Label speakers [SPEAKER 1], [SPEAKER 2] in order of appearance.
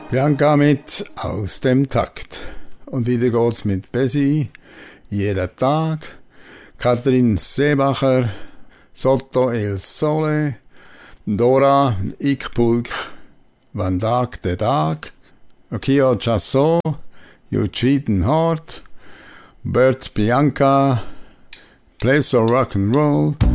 [SPEAKER 1] Bianca mit Aus dem Takt. Und wieder geht's mit Bessie, Jeder Tag, Katrin Seebacher, Sotto il Sole, Dora, Ich Pulk, Van Dag de Dag, Okio Chasso, You Cheatin' Heart, Bert Bianca, Place of Rock and Roll,